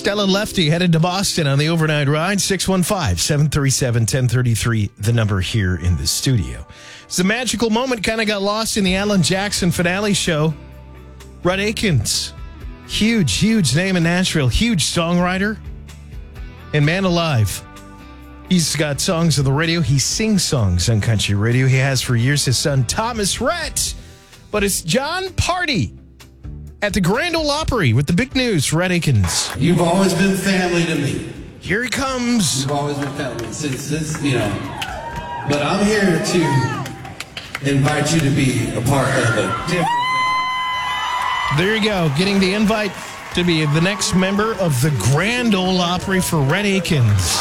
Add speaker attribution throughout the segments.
Speaker 1: Stella Lefty headed to Boston on the overnight ride. 615-737-1033, the number here in the studio. It's a magical moment, kind of got lost in the Alan Jackson finale show. Rhett Akins, huge name in Nashville, huge songwriter, and man alive. He's got songs on the radio. He sings songs on country radio. He has for years. His son, Thomas Rhett. But it's Jon Pardi at the Grand Ole Opry with the big news. Rhett Akins.
Speaker 2: You've always been family to me.
Speaker 1: Here he comes.
Speaker 2: You've always been family since this, But I'm here to invite you to be a part of a different thing.
Speaker 1: There you go. Getting the invite to be the next member of the Grand Ole Opry for Rhett Akins.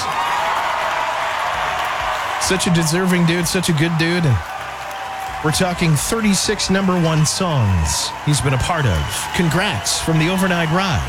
Speaker 1: Such a deserving dude, such a good dude. And we're talking 36 number one songs he's been a part of. Congrats from the overnight ride.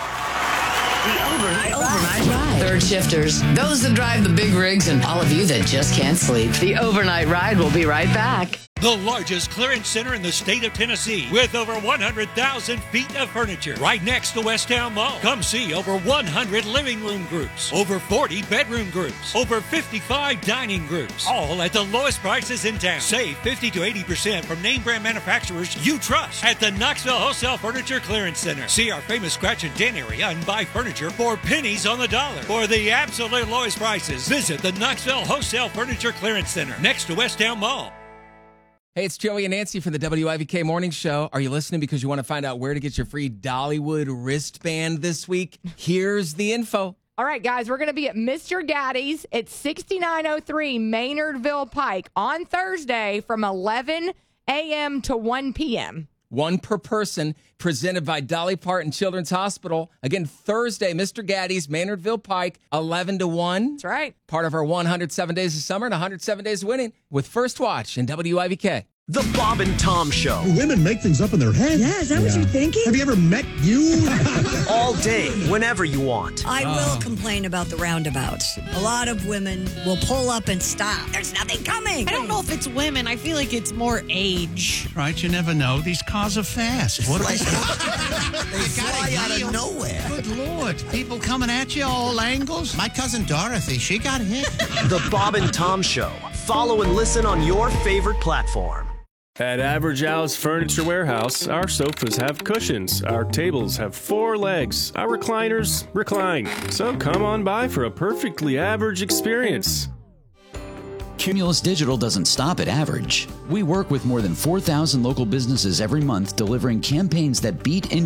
Speaker 3: The overnight ride. Third shifters, those that drive the big rigs, and all of you that just can't sleep. The overnight ride will be right back.
Speaker 4: The largest clearance center in the state of Tennessee with over 100,000 feet of furniture right next to Westtown Mall. Come see over 100 living room groups, over 40 bedroom groups, over 55 dining groups, all at the lowest prices in town. Save 50 to 80% from name brand manufacturers you trust at the Knoxville Wholesale Furniture Clearance Center. See our famous scratch and dent area and buy furniture for pennies on the dollar. For the absolute lowest prices, visit the Knoxville Wholesale Furniture Clearance Center next to Westtown Mall.
Speaker 5: Hey, it's Joey and Nancy from the WIVK Morning Show. Are you listening because you want to find out where to get your free Dollywood wristband this week? Here's the info.
Speaker 6: All right, guys, we're going to be at Mr. Gaddy's at 6903 Maynardville Pike on Thursday from 11 a.m. to 1 p.m.
Speaker 5: One per person, presented by Dolly Parton Children's Hospital. Again, Thursday, Mr. Gaddy's, Maynardville Pike, 11 to 1.
Speaker 6: That's right.
Speaker 5: Part of our 107 Days of Summer and 107 Days of Winning with First Watch and WIVK.
Speaker 7: The Bob and Tom Show.
Speaker 8: Women make things up in their head.
Speaker 9: Yeah, is that what you're thinking?
Speaker 8: Have you ever met you?
Speaker 7: All day, whenever you want.
Speaker 9: I will complain about the roundabouts. A lot of women will pull up and stop. There's nothing coming.
Speaker 10: I don't know if it's women. I feel like it's more age.
Speaker 11: Right, you never know. These cars are fast. What
Speaker 12: They fly out of nowhere.
Speaker 11: Good Lord. People coming at you all angles. My cousin Dorothy, she got hit.
Speaker 7: The Bob and Tom Show. Follow and listen on your favorite platform.
Speaker 13: At Average Al's Furniture Warehouse, our sofas have cushions, our tables have 4 legs, our recliners recline. So come on by for a perfectly average experience.
Speaker 14: Cumulus Digital doesn't stop at average. We work with more than 4,000 local businesses every month delivering campaigns that beat